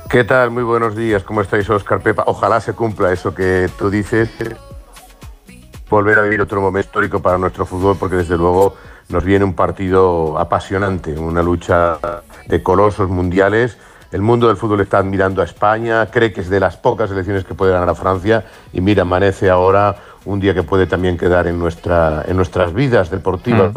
¿Qué tal? Muy buenos días. ¿Cómo estáis, Óscar, Pepa? Ojalá se cumpla eso que tú dices. Volver a vivir otro momento histórico para nuestro fútbol, porque desde luego nos viene un partido apasionante, una lucha de colosos mundiales. El mundo del fútbol está admirando a España, cree que es de las pocas selecciones que puede ganar a Francia y mira, amanece ahora un día que puede también quedar en nuestras vidas deportivas.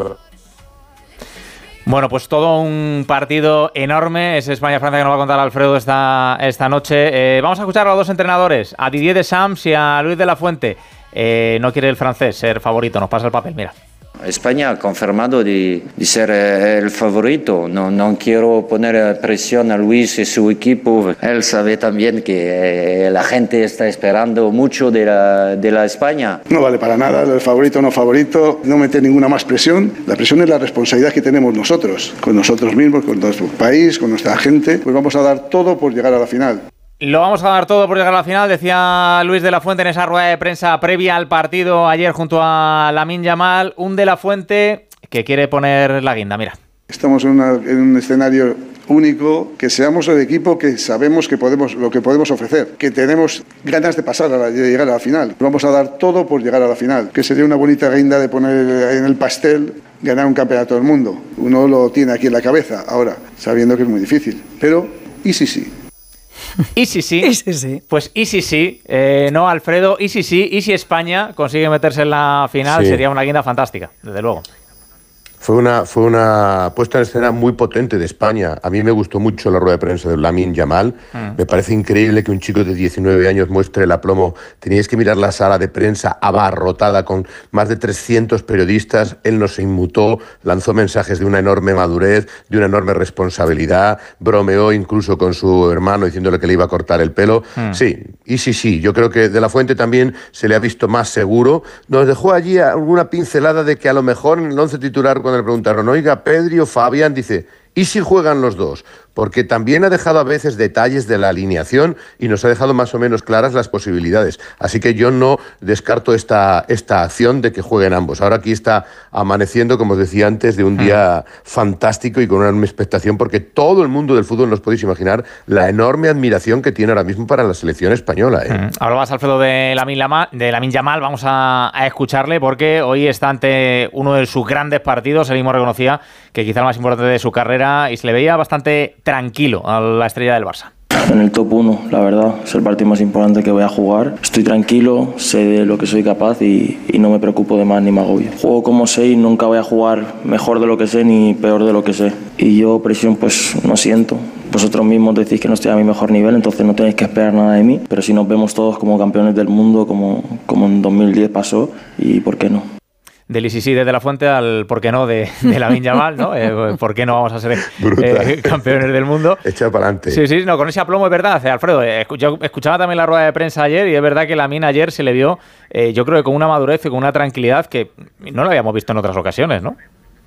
Bueno, pues todo un partido enorme, es España-Francia que nos va a contar Alfredo esta noche. Vamos a escuchar a los dos entrenadores, a Didier Deschamps y a Luis de la Fuente. No quiere el francés ser favorito, nos pasa el papel, mira. España ha confirmado de ser el favorito. No quiero poner presión a Luis y su equipo. Él sabe también que la gente está esperando mucho de la España. No vale para nada, el favorito o no favorito, no meter ninguna más presión. La presión es la responsabilidad que tenemos nosotros, con nosotros mismos, con nuestro país, con nuestra gente. Pues vamos a dar todo por llegar a la final. Lo vamos a dar todo por llegar a la final, decía Luis de la Fuente en esa rueda de prensa previa al partido ayer junto a Lamine Yamal. Un de la Fuente que quiere poner la guinda, mira. Estamos en un escenario único, que seamos el equipo que sabemos que lo que podemos ofrecer, que tenemos ganas de de llegar a la final. Vamos a dar todo por llegar a la final, que sería una bonita guinda de poner en el pastel ganar un campeonato del mundo. Uno lo tiene aquí en la cabeza ahora, sabiendo que es muy difícil, pero ¿y si sí? ¿Y si sí? ¿Y si sí? Pues ¿y si sí? No, Alfredo, ¿y si sí? ¿Y si España consigue meterse en la final? Sí. Sería una guinda fantástica, desde luego. Fue una puesta en escena muy potente de España. A mí me gustó mucho la rueda de prensa de Lamine Yamal. Me parece increíble que un chico de 19 años muestre el aplomo. Teníais que mirar la sala de prensa abarrotada con más de 300 periodistas. Él no se inmutó, lanzó mensajes de una enorme madurez, de una enorme responsabilidad. Bromeó incluso con su hermano diciéndole que le iba a cortar el pelo. Sí, y sí. Yo creo que de la Fuente también se le ha visto más seguro. Nos dejó allí alguna pincelada de que a lo mejor en el 11 titular, cuando le preguntaron, oiga, Pedri o Fabián, dice, ¿y si juegan los dos? Porque también ha dejado a veces detalles de la alineación y nos ha dejado más o menos claras las posibilidades. Así que yo no descarto esta acción de que jueguen ambos. Ahora aquí está amaneciendo, como os decía antes, de un día fantástico y con una enorme expectación, porque todo el mundo del fútbol, nos podéis imaginar la enorme admiración que tiene ahora mismo para la selección española. Hablabas, Alfredo, de Lamine Yamal. Vamos a escucharle porque hoy está ante uno de sus grandes partidos. Él mismo reconocía que quizá el más importante de su carrera y se le veía bastante tranquilo a la estrella del Barça. En el top 1, la verdad, es el partido más importante que voy a jugar. Estoy tranquilo, sé de lo que soy capaz y no me preocupo de más ni me agobio. Juego como sé y nunca voy a jugar mejor de lo que sé ni peor de lo que sé. Y yo presión pues no siento. Vosotros mismos decís que no estoy a mi mejor nivel, entonces no tenéis que esperar nada de mí. Pero si nos vemos todos como campeones del mundo, como en 2010 pasó, ¿y por qué no? Del ICC desde la Fuente al por qué no de Lamine Yamal, ¿no? ¿Por qué no vamos a ser campeones del mundo? Echa para adelante. Sí, no, con ese aplomo es verdad, Alfredo. Yo escuchaba también la rueda de prensa ayer y es verdad que Lamine ayer se le vio, yo creo que con una madurez y con una tranquilidad que no lo habíamos visto en otras ocasiones, ¿no?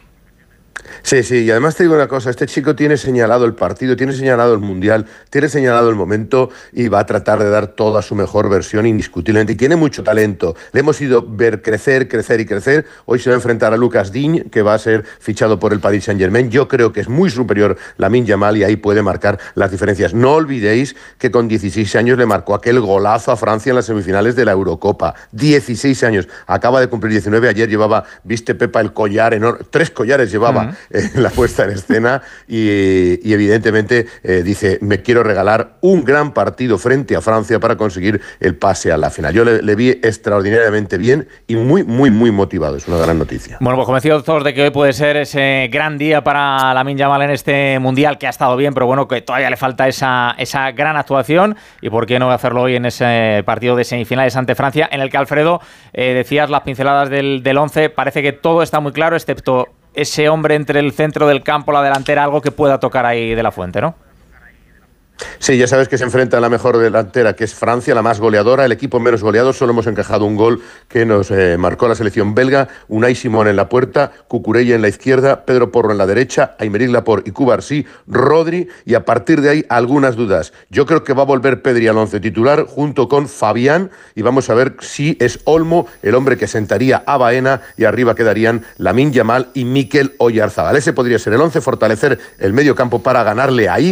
Sí, y además te digo una cosa, este chico tiene señalado el partido, tiene señalado el Mundial, tiene señalado el momento y va a tratar de dar toda su mejor versión indiscutiblemente. Y tiene mucho talento, le hemos ido ver crecer. Hoy se va a enfrentar a Lucas Digne, que va a ser fichado por el Paris Saint-Germain. Yo creo que es muy superior Lamine Yamal y ahí puede marcar las diferencias. No olvidéis que con 16 años le marcó aquel golazo a Francia en las semifinales de la Eurocopa. 16 años, acaba de cumplir 19, ayer llevaba, viste Pepa, el collar enorme, 3 collares llevaba en la puesta en escena y evidentemente dice, me quiero regalar un gran partido frente a Francia para conseguir el pase a la final. Yo le vi extraordinariamente bien y muy motivado, es una gran noticia. Bueno, pues convencidos todos de que hoy puede ser ese gran día para Lamine Yamal en este Mundial, que ha estado bien, pero bueno, que todavía le falta esa gran actuación y por qué no hacerlo hoy en ese partido de semifinales ante Francia, en el que, Alfredo, decías las pinceladas del 11, parece que todo está muy claro, excepto ese hombre entre el centro del campo, la delantera, algo que pueda tocar ahí de la Fuente, ¿no? Sí, ya sabes que se enfrenta a la mejor delantera, que es Francia, la más goleadora, el equipo menos goleado. Solo hemos encajado un gol que nos marcó la selección belga. Unai Simón en la puerta, Cucurella en la izquierda, Pedro Porro en la derecha, Aymeric Laporte y Cubarsí, Rodri, y a partir de ahí algunas dudas. Yo creo que va a volver Pedri al 11 titular junto con Fabián y vamos a ver si es Olmo el hombre que sentaría a Baena y arriba quedarían Lamine Yamal y Mikel Oyarzabal. Ese podría ser el 11, fortalecer el medio campo para ganarle ahí